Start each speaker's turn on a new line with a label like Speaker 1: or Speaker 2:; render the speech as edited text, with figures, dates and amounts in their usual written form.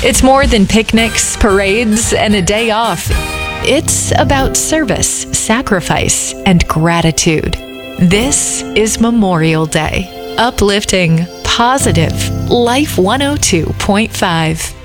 Speaker 1: It's more than picnics, parades, and a day off. It's about service, sacrifice, and gratitude. This is Memorial Day. Uplifting, positive, Life 102.5.